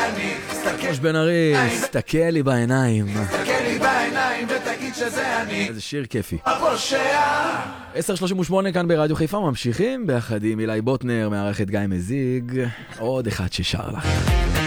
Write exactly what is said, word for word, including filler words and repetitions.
אני. ראש בן ארי, תסתכל לי בעיניים. תסתכל לי בעיניים ותגיד שזה אני. איזה שיר כיפי. הפושע. עשר שלושים ושמונה כאן ברדיו חיפה, ממשיכים ביחד עם אילי בוטנר, מערכת גיא מזיג, עוד אחד ששר לך.